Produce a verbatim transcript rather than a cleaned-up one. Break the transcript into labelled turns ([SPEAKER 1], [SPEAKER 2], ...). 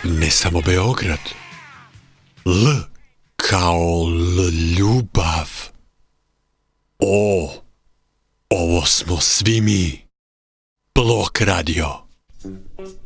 [SPEAKER 1] Ne samo Beograd. L kao L ljubav. O, ovo smo svi mi. Blok radio.